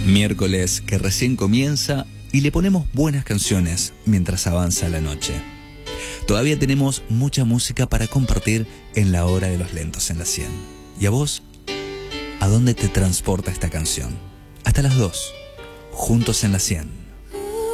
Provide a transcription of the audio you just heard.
Miércoles que recién comienza y le ponemos buenas canciones mientras avanza la noche. Todavía tenemos mucha música para compartir en la hora de los lentos en la 100. ¿Y a vos? ¿A dónde te transporta esta canción? Hasta las 2, juntos en la 100.